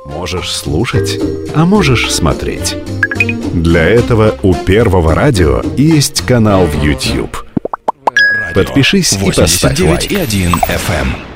Можешь слушать, а можешь смотреть. Для этого у Первого радио есть канал в YouTube. Подпишись и поставь лайк. 89,1 FM.